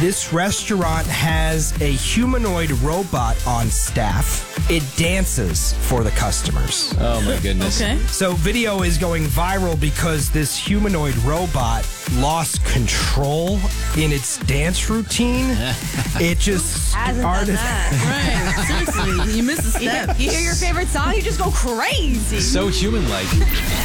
This restaurant has a humanoid robot on staff. It dances for the customers. Oh, my goodness. Okay. So video is going viral because this humanoid robot lost control in its dance routine. It just Hasn't done that. Right. Seriously, you missed a step. You hear your favorite song, you just go crazy. So human-like.